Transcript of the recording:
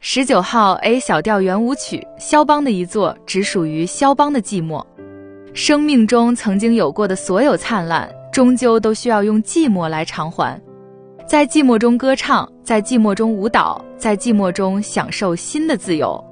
19号 A 小调圆舞曲，肖邦的一作，只属于肖邦的寂寞。生命中曾经有过的所有灿烂，终究都需要用寂寞来偿还。在寂寞中歌唱，在寂寞中舞蹈，在寂寞中享受新的自由。